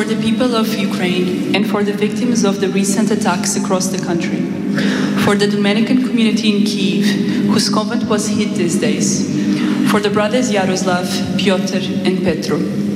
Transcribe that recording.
for the people of Ukraine and for the victims of the recent attacks across the country, for the Dominican community in Kyiv, whose convent was hit these days, for the brothers Yaroslav, Piotr, and Petro.